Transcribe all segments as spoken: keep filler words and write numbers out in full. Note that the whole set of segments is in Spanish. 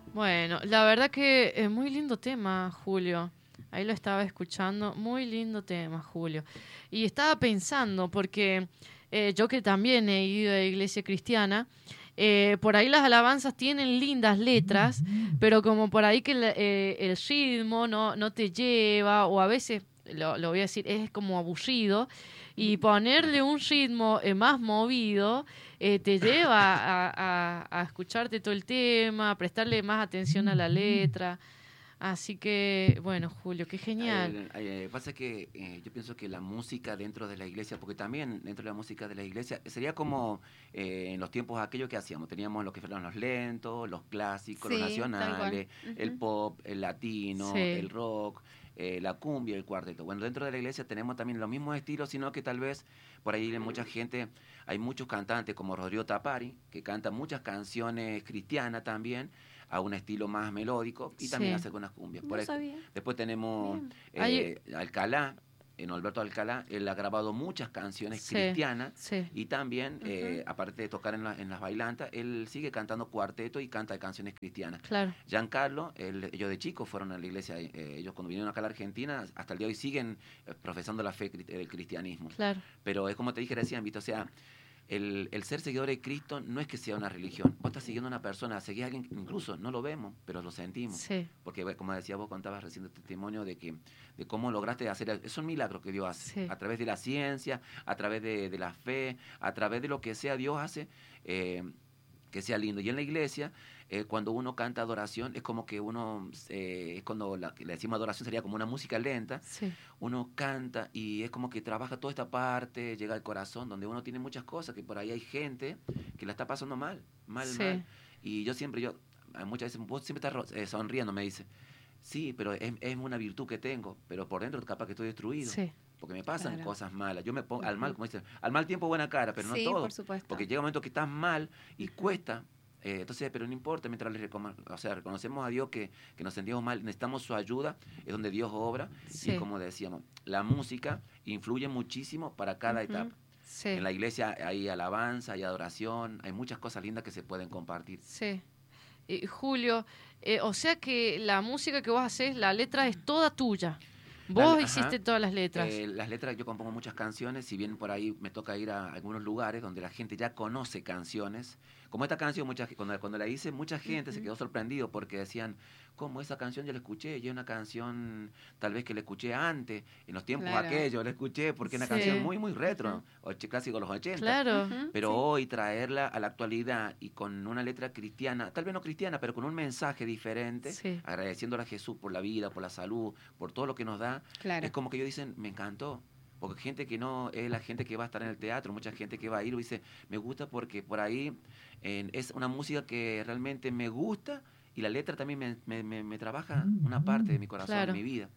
Bueno, la verdad que es muy lindo tema, Julio. Ahí lo estaba escuchando. Muy lindo tema, Julio. Y estaba pensando, porque eh, yo que también he ido a iglesia cristiana, eh, por ahí las alabanzas tienen lindas letras, pero como por ahí que el, eh, el ritmo no, no te lleva, o a veces, lo, lo voy a decir, es como aburrido, y ponerle un ritmo eh, más movido eh, te lleva a, a, a escucharte todo el tema, a prestarle más atención a la letra. Así que, bueno, Julio, qué genial. Eh, eh, pasa que eh, yo pienso que la música dentro de la iglesia, porque también dentro de la música de la iglesia, sería como eh, en los tiempos aquellos que hacíamos. Teníamos lo que fueron los lentos, los clásicos, los Sí, tal cual. nacionales, el Ujú. pop, el latino, Sí, el rock, eh, la cumbia, el cuarteto. Bueno, dentro de la iglesia tenemos también los mismos estilos, sino que tal vez por ahí hay mucha gente, hay muchos cantantes como Rodrigo Tapari, que canta muchas canciones cristianas también, a un estilo más melódico y también sí. hace algunas cumbias. Por No ej- sabía. Después tenemos Bien. Hay, eh, Alcalá, en Alberto Alcalá, él ha grabado muchas canciones sí, cristianas sí. y también, Ujú. eh, aparte de tocar en, la- en las bailantas, él sigue cantando cuarteto y canta canciones cristianas. Claro, Giancarlo, él- ellos de chicos fueron a la iglesia, eh, ellos cuando vinieron acá a la Argentina, hasta el día de hoy siguen eh, profesando la fe cri- del cristianismo. claro. Pero es como te dije recién, ¿viste? O sea, el, el ser seguidor de Cristo no es que sea una religión. Vos estás siguiendo a una persona, seguís a alguien, incluso no lo vemos, pero lo sentimos. Sí, Porque, bueno, como decía, vos contabas recién el testimonio de que de cómo lograste hacer. Es un milagro que Dios hace. sí. A través de la ciencia, a través de, de la fe, a través de lo que sea Dios hace. eh, que sea lindo. Y en la iglesia, eh, cuando uno canta adoración, es como que uno, eh, es cuando la, le decimos adoración, sería como una música lenta, Sí, uno canta y es como que trabaja toda esta parte, llega al corazón, donde uno tiene muchas cosas, que por ahí hay gente que la está pasando mal, mal, mal. sí, Y yo siempre, yo, muchas veces, vos siempre estás eh, sonriendo, me dice, sí, pero es, es una virtud que tengo, pero por dentro capaz que estoy destruido. sí. Porque me pasan Claro. cosas malas. Yo me pongo al mal, Ujú. como dicen, al mal tiempo buena cara, pero no Sí, por todo. supuesto. Porque llega un momento que estás mal y Ujú. cuesta. Eh, entonces, pero no importa, mientras le recono- o sea, reconocemos a Dios que, que nos sentimos mal, necesitamos su ayuda, es donde Dios obra. Y es Sí. como decíamos, la música influye muchísimo para cada Ujú. etapa. En Sí, la iglesia hay alabanza, hay adoración, hay muchas cosas lindas que se pueden compartir. sí. Y, Julio, eh, o sea que la música que vos haces, la letra es toda tuya. La le- Vos ajá. hiciste todas las letras. Eh, las letras, yo compongo muchas canciones, si bien por ahí me toca ir a algunos lugares donde la gente ya conoce canciones. Como esta canción, mucha, ge- cuando, cuando la hice, mucha gente se Ujú. quedó sorprendido porque decían, ¿cómo esa canción yo la escuché? Y es una canción tal vez que la escuché antes, en los tiempos Claro. aquellos, la escuché porque es una canción Sí, muy, muy Ujú. retro, och- clásico de los ochenta. claro. Ujú. Pero Sí. hoy traerla a la actualidad y con una letra cristiana, tal vez no cristiana, pero con un mensaje diferente, Sí, agradeciéndole a Jesús por la vida, por la salud, por todo lo que nos da, es Claro. como que ellos dicen, me encantó. Porque gente que no es la gente que va a estar en el teatro, mucha gente que va a ir, dice, me gusta porque por ahí eh, es una música que realmente me gusta y la letra también me, me, me, me trabaja una parte de mi corazón, de claro. mi vida.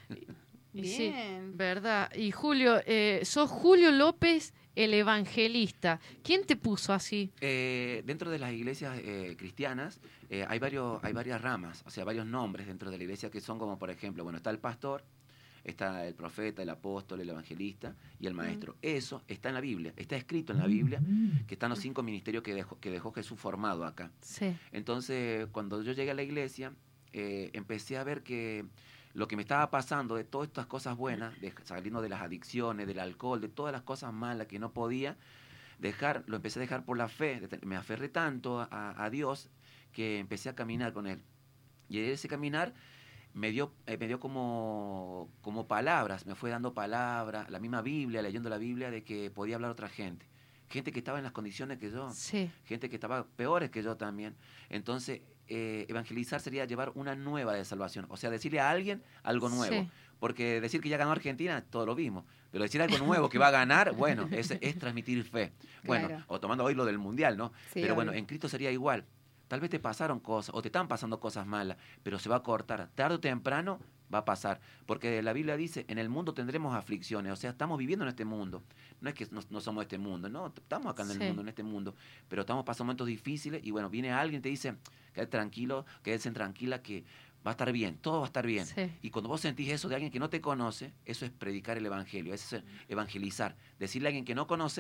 Y sí, Bien. verdad. Y Julio, eh, sos Julio López el evangelista. ¿Quién te puso así? Eh, dentro de las iglesias eh, cristianas eh, hay, varios, hay varias ramas, o sea, varios nombres dentro de la iglesia que son como, por ejemplo, bueno, está el pastor, está el profeta, el apóstol, el evangelista y el Mm. maestro. Eso está en la Biblia, está escrito en la Biblia, que están los cinco ministerios que dejó, que dejó Jesús formado acá. Sí, Entonces, cuando yo llegué a la iglesia, eh, empecé a ver que lo que me estaba pasando de todas estas cosas buenas, de, saliendo de las adicciones, del alcohol, de todas las cosas malas que no podía dejar, lo empecé a dejar por la fe. Me aferré tanto a, a Dios que empecé a caminar con Él. Y ese caminar me dio, eh, me dio como, como palabras, me fue dando palabras, la misma Biblia, leyendo la Biblia, de que podía hablar a otra gente. Gente que estaba en las condiciones que yo, sí, gente que estaba peores que yo también. Entonces, eh, evangelizar sería llevar una nueva de salvación, o sea, decirle a alguien algo nuevo. sí, Porque decir que ya ganó Argentina, todo lo vimos. Pero decir algo nuevo que va a ganar, bueno, es, es transmitir fe. Bueno, Claro. o tomando hoy lo del mundial, ¿no? Sí, Pero bueno, obvio. en Cristo sería igual. Tal vez te pasaron cosas o te están pasando cosas malas, pero se va a cortar. Tarde o temprano va a pasar. Porque la Biblia dice, en el mundo tendremos aflicciones. O sea, estamos viviendo en este mundo. No es que no, no somos este mundo, no. Estamos acá en el sí, mundo, en este mundo. Pero estamos pasando momentos difíciles y bueno, viene alguien y te dice, quédate tranquilo, quédense tranquila que va a estar bien, todo va a estar bien. sí, Y cuando vos sentís eso de alguien que no te conoce, eso es predicar el evangelio, eso es evangelizar. Decirle a alguien que no conoce que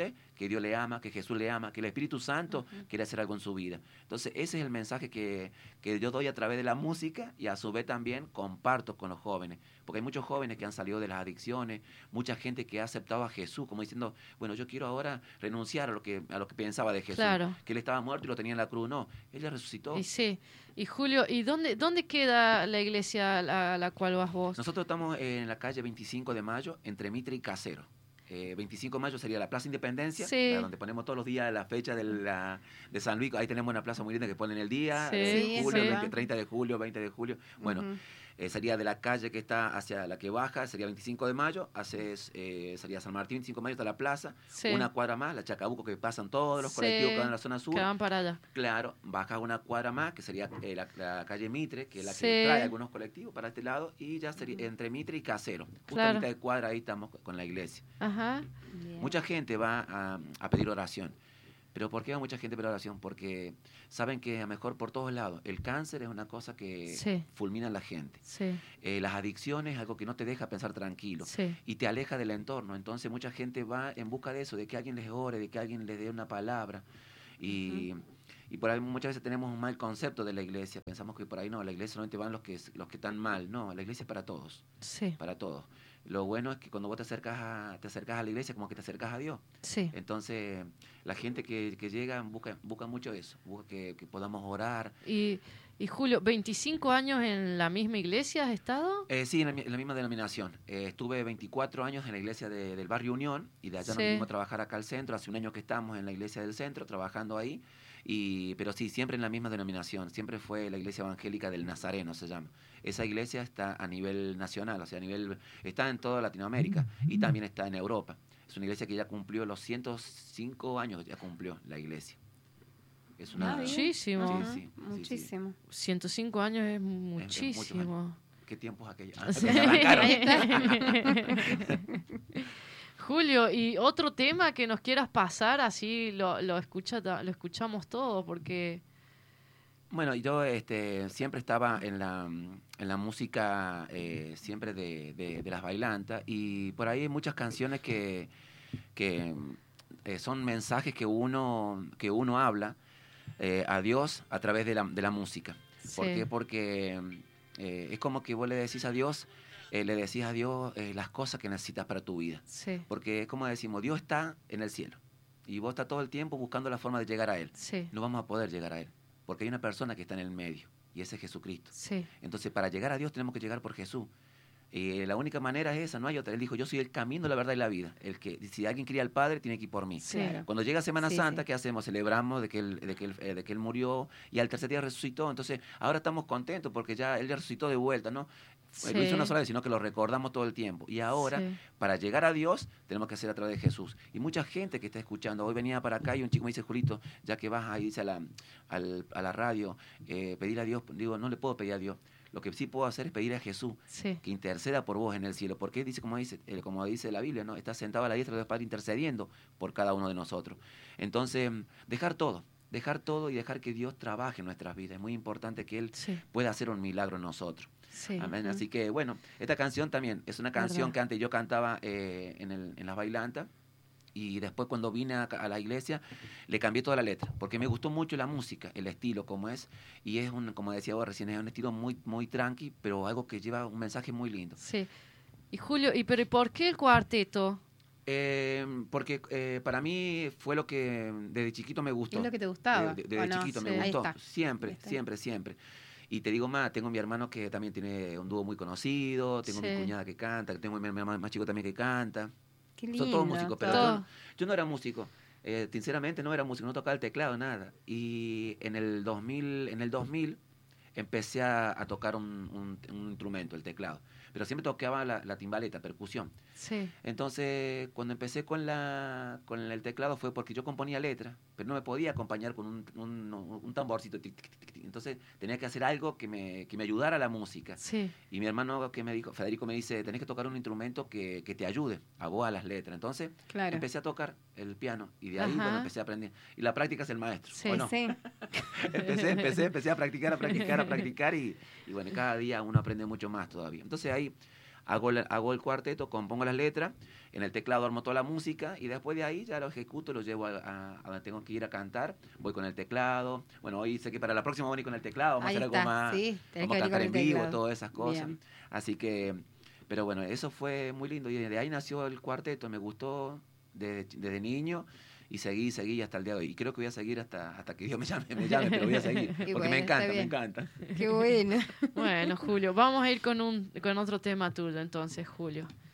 que Dios le ama, que Jesús le ama, que el Espíritu Santo Ujú. quiere hacer algo en su vida. Entonces, ese es el mensaje que, que yo doy a través de la música y a su vez también comparto con los jóvenes. Porque hay muchos jóvenes que han salido de las adicciones, mucha gente que ha aceptado a Jesús, como diciendo, bueno, yo quiero ahora renunciar a lo que, a lo que pensaba de Jesús. Claro. Que él estaba muerto y lo tenía en la cruz. No, él ya resucitó. Y sí. Y Julio, ¿y dónde, dónde queda la iglesia a la, a la cual vas vos? Nosotros estamos en la calle veinticinco de mayo, entre Mitre y Casero. Eh, veinticinco de mayo sería la Plaza Independencia, Sí. la donde ponemos todos los días la fecha de, la, de San Luis. Ahí tenemos una plaza muy linda que ponen el día, Sí, eh, Sí, julio, sí. veinte, treinta de julio, veinte de julio. Bueno, Ujú. eh, sería de la calle que está hacia la que baja, sería veinticinco de mayo, haces, eh, sería San Martín, veinticinco de mayo está la plaza, Sí. una cuadra más, la Chacabuco, que pasan todos los Sí. colectivos que van a la zona sur. Que van para allá. Claro, bajas una cuadra más, que sería eh, la, la calle Mitre, que es la Sí. que trae algunos colectivos para este lado, y ya sería entre Mitre y Casero. Justo Claro. a mitad de cuadra ahí estamos con la iglesia. Ajá. Bien. Mucha gente va a, a pedir oración. ¿Pero por qué va mucha gente a pedir oración? Porque saben que a lo mejor por todos lados el cáncer es una cosa que Sí. fulmina a la gente. Sí. Eh, las adicciones es algo que no te deja pensar tranquilo Sí. y te aleja del entorno. Entonces mucha gente va en busca de eso, de que alguien les ore, de que alguien les dé una palabra. Y, y por ahí muchas veces tenemos un mal concepto de la iglesia. Pensamos que por ahí no, la iglesia solamente van los que, los que están mal. No, la iglesia es para todos, Sí. para todos. Lo bueno es que cuando vos te acercas a, te acercas a la iglesia, como que te acercas a Dios. Sí. Entonces, la gente que, que llega busca, busca mucho eso, busca que, que podamos orar. Y, y Julio, ¿veinticinco años en la misma iglesia has estado? Eh, sí, en la, mi- en la misma denominación. Eh, estuve veinticuatro años en la iglesia de- del barrio Unión y de allá nos Sí. vinimos a trabajar acá al centro. Hace un año que estamos en la iglesia del centro, trabajando ahí. Y, pero sí, siempre en la misma denominación. Siempre fue la iglesia evangélica del Nazareno, se llama. Esa iglesia está a nivel nacional, o sea, a nivel está en toda Latinoamérica y también está en Europa. Es una iglesia que ya cumplió los ciento cinco años, ya cumplió la iglesia. Es una... Ah, bien. Muchísimo. Sí, Ajá, sí, sí, sí. Muchísimo. ciento cinco años es muchos muchísimo. ¿Qué tiempos aquellos? Ah, Sí. que arrancaron. Julio, ¿y otro tema que nos quieras pasar? Así lo, lo, escucha, lo escuchamos todo, porque... Bueno, yo este, siempre estaba en la, en la música, eh, siempre de, de, de las bailantas, y por ahí hay muchas canciones que, que eh, son mensajes que uno, que uno habla eh, a Dios a través de la, de la música. ¿Por Sí. qué? Porque eh, es como que vos le decís a Dios, eh, le decís a Dios eh, las cosas que necesitas para tu vida. Sí, Porque es como decimos, Dios está en el cielo, y vos estás todo el tiempo buscando la forma de llegar a Él. sí, No vamos a poder llegar a Él, porque hay una persona que está en el medio, y ese es Jesucristo. sí, Entonces, para llegar a Dios tenemos que llegar por Jesús. Y la única manera es esa, no hay otra. Él dijo, yo soy el camino, la verdad y la vida. El que, si alguien quería al Padre, tiene que ir por mí. sí. Claro. Cuando llega Semana Sí, Santa, sí. ¿qué hacemos? Celebramos de que, él, de, que él, eh, de que Él murió y al tercer día resucitó. Entonces, ahora estamos contentos porque ya Él ya resucitó de vuelta, ¿no? Sí. Lo hizo una sola vez, sino que lo recordamos todo el tiempo. Y ahora, Sí. para llegar a Dios, tenemos que hacer a través de Jesús. Y mucha gente que está escuchando, hoy venía para acá y un chico me dice, Julito, ya que vas a irse a la, al- a la radio, eh, pedir a Dios, digo, no le puedo pedir a Dios. Lo que sí puedo hacer es pedir a Jesús Sí. que interceda por vos en el cielo. Porque dice, como dice, eh, como dice la Biblia, ¿no? Está sentado a la diestra del Padre intercediendo por cada uno de nosotros. Entonces, dejar todo, dejar todo y dejar que Dios trabaje en nuestras vidas. Es muy importante que Él Sí. pueda hacer un milagro en nosotros. Sí. Amén. Ujú. Así que, bueno, esta canción también es una canción Verdad. que antes yo cantaba eh, en, el, en las bailantas. Y después cuando vine a, a la iglesia le cambié toda la letra, porque me gustó mucho la música, el estilo como es, y es un, como decía vos recién, es un estilo muy, muy tranqui, pero algo que lleva un mensaje muy lindo. Sí. Y Julio, ¿y pero ¿y por qué el cuarteto? Eh, porque eh, para mí fue lo que desde chiquito me gustó. Es lo que te gustaba. De- de- ¿o desde no? chiquito Sí. me Ahí gustó. está. Siempre, Ahí está. siempre, siempre. Y te digo más, tengo mi hermano que también tiene un dúo muy conocido, tengo Sí. mi cuñada que canta, tengo mi hermano más chico también que canta. Qué lindo. Son todos músicos, pero todo. yo, yo no era músico. Eh, sinceramente no era músico, no tocaba el teclado, nada. Y en el dos mil, en el dos mil empecé a, a tocar un, un- un instrumento, el teclado. Pero siempre tocaba la, la timbaleta, percusión. Sí. Entonces, cuando empecé con, la, con el teclado fue porque yo componía letra, pero no me podía acompañar con un, un, un tamborcito. tic, tic, tic, tic. Entonces, tenía que hacer algo que me, que me ayudara a la música. Sí. Y mi hermano que me dijo, Federico me dice, tenés que tocar un instrumento que, que te ayude a vos a las letras. Entonces, Claro. empecé a tocar el piano y de ahí, Ajá. bueno, empecé a aprender. Y la práctica es el maestro, Sí, ¿o no? Sí. empecé, empecé, empecé a practicar, a practicar, a practicar y, y bueno, cada día uno aprende mucho más todavía. Entonces ahí, hago, la- hago el cuarteto, compongo las letras, en el teclado armo toda la música y después de ahí ya lo ejecuto, lo llevo a, a- a donde tengo que ir a cantar, voy con el teclado. Bueno, hoy sé que para la próxima voy a ir con el teclado, vamos Ahí a hacer algo está, más, sí, tenés vamos que a venir cantar con en el vivo, teclado. todas esas cosas. Bien. Así que, pero bueno, eso fue muy lindo y de ahí nació el cuarteto, me gustó desde, desde niño. Y seguí, seguí hasta el día de hoy. Y creo que voy a seguir hasta, hasta que Dios me llame, me llame, pero voy a seguir. Y Porque bueno, me está encanta, me bien. encanta. Qué bueno. Bueno, Julio, vamos a ir con, un, con otro tema tuyo entonces, Julio.